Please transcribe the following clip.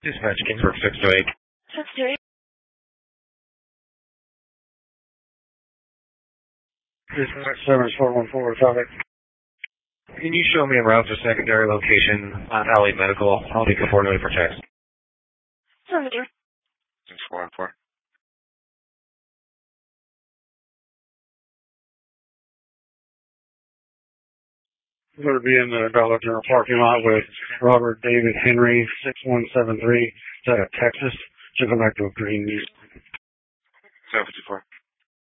Dispatch, Kingsburg 628. 628. Dispatch 7414, traffic. Can you show me a route to secondary location on Alley Medical? I'll be coordinated for text. 7-2. 6414. We're going to be in the Dollar General parking lot with Robert David Henry, 6173. Is that a Texas? Should come back to a green. 754.